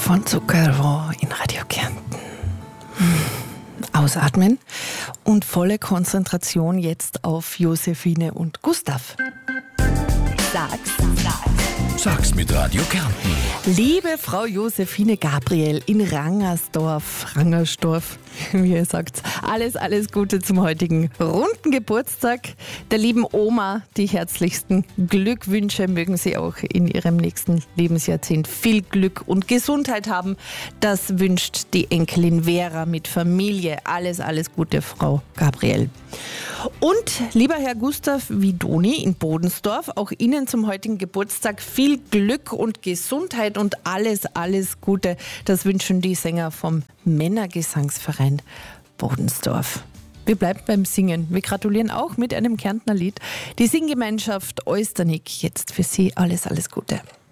von Zuckerrohr in Radio Kärnten. Ausatmen und volle Konzentration jetzt auf Josephine und Gustav. Sag's mit Radio Kärnten. Liebe Frau Josephine Gabriel in Rangersdorf, wie ihr sagt, alles Gute zum heutigen runden Geburtstag. Der lieben Oma die herzlichsten Glückwünsche, mögen Sie auch in Ihrem nächsten Lebensjahrzehnt viel Glück und Gesundheit haben. Das wünscht die Enkelin Vera mit Familie. Alles Gute, Frau Gabriel. Und lieber Herr Gustav Widoni in Bodensdorf, auch Ihnen zum heutigen Geburtstag viel Glück und Gesundheit und alles Gute. Das wünschen die Sänger vom Männergesangsverein Bodensdorf. Wir bleiben beim Singen. Wir gratulieren auch mit einem Kärntner Lied. Die Singgemeinschaft Oisternig, jetzt für Sie alles Gute.